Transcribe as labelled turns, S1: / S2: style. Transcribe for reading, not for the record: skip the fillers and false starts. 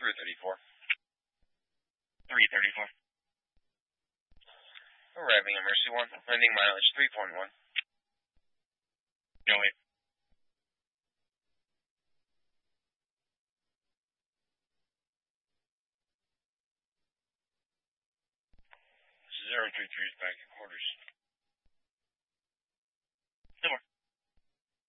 S1: 334.
S2: 334.
S1: Arriving at Mercy 1, landing mileage 3.1.
S2: No wait.
S1: 033 is back at quarters.